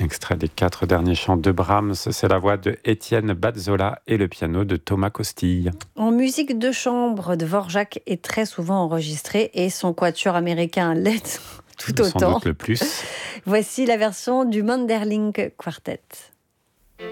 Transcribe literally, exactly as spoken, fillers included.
extrait des quatre derniers chants de Brahms. C'est la voix de Étienne Bazzola et le piano de Thomas Costille. En musique de chambre, Dvorak est très souvent enregistré et son quatuor américain l'est tout Sans autant. doute le plus. Voici la version du Manderling Quartet.